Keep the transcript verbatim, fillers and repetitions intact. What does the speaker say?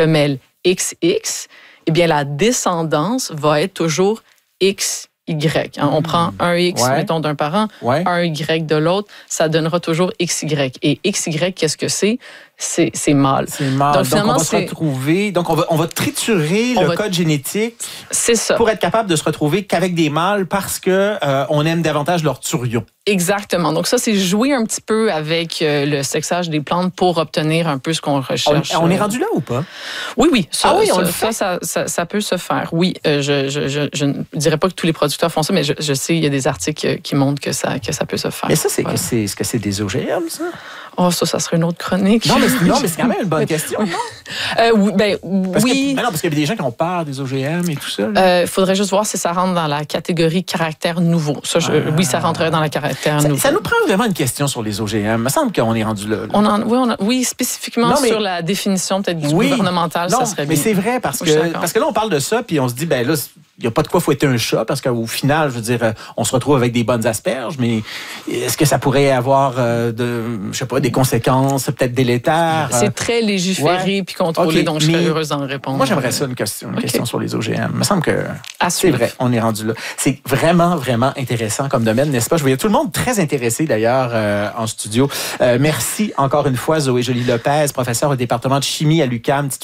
femelle X X, eh bien, la descendance va être toujours X Y. Hein? On mmh. prend un X, ouais. mettons, d'un parent, ouais. un Y de l'autre, ça donnera toujours X Y. Et X Y, qu'est-ce que c'est? C'est, c'est mâle. C'est mâle. Donc, donc on va c'est... se retrouver... Donc, on va, on va triturer on le va... code génétique c'est ça. pour être capable de se retrouver qu'avec des mâles parce qu'on euh, aime davantage leur turion. Exactement. Donc, ça, c'est jouer un petit peu avec euh, le sexage des plantes pour obtenir un peu ce qu'on recherche. On, on est rendu là ou pas? Oui, oui. Ça, ah oui, on ça, le ça, fait? ça, ça, ça peut se faire. Oui. Euh, je, je, je, je ne dirais pas que tous les producteurs font ça, mais je, je sais, il y a des articles qui montrent que ça, que ça peut se faire. Mais ça, c'est, voilà. que c'est, est-ce que c'est des O G M, ça? Oh, ça, ça serait une autre chronique. Non, mais c'est, non, mais c'est quand même une bonne question, non? euh, oui, ben, parce oui. Que, ben non, parce qu'il y a des gens qui ont peur des O G M et tout ça. Il euh, faudrait juste voir si ça rentre dans la catégorie caractère nouveau. Ça, je, ah. Oui, ça rentrerait dans la caractère ça, nouveau. Ça nous prend vraiment une question sur les O G M. Il me semble qu'on est rendu là. là. On en, oui, on a, oui, spécifiquement non, mais, sur la définition peut-être du oui, gouvernemental, non, ça serait mais bien. c'est vrai, parce que, parce que là, on parle de ça, puis on se dit, ben là, il n'y a pas de quoi fouetter un chat, parce qu'au final, je veux dire, on se retrouve avec des bonnes asperges, mais est-ce que ça pourrait avoir, euh, de, je sais pas, des conséquences peut-être délétères? C'est très légiféré ouais. puis contrôlé, okay, donc je serais heureuse d'en répondre. Moi, j'aimerais ça, une question, une okay. question sur les O G M. Il me semble que à c'est suivre. vrai, on est rendu là. C'est vraiment, vraiment intéressant comme domaine, n'est-ce pas? Je voyais tout le monde très intéressé, d'ailleurs, euh, en studio. Euh, merci encore une fois, Zoé Joly-Lopez, professeure au département de chimie à l'U Q A M,